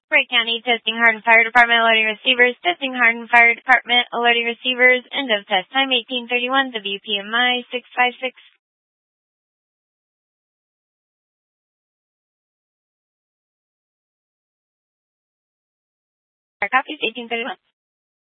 Wright County, testing Hardin Fire Department, alerting receivers, testing Hardin Fire Department, alerting receivers, end of test time 1831, WPMI 656. Copies 1831.